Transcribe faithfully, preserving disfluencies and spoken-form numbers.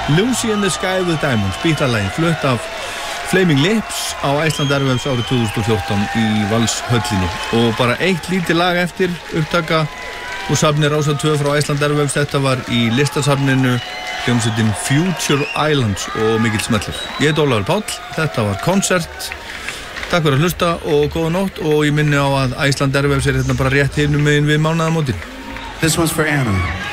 Lucy in the Sky with Diamonds, Beatles-lagið, flutt af Flaming Lips á Iceland Airwaves árið tvö þúsund og fjórtán í Valshöllinni. Og bara eitt lítið lag eftir upptaka og safni Rásar tvö frá Iceland Airwaves. Þetta var í listasafninu hljómsveitin Future Islands og mikill smellur. Ég heit Ólafur Páll, þetta var konsert. Takk fyrir að hlusta og góða nótt, og ég minni á að Iceland Airwaves er hérna bara rétt hinum megin við mánaðamótin. This one's for Anna.